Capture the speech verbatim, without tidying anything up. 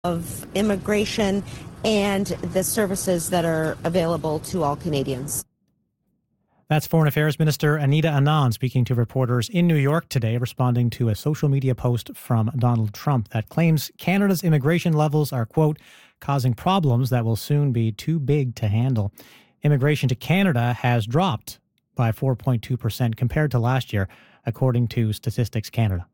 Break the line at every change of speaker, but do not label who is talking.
of immigration and the services that are available to all Canadians.
That's Foreign Affairs Minister Anita Anand speaking to reporters in New York today, responding to a social media post from Donald Trump that claims Canada's immigration levels are, quote, causing problems that will soon be too big to handle. Immigration to Canada has dropped by four point two percent compared to last year, according to Statistics Canada.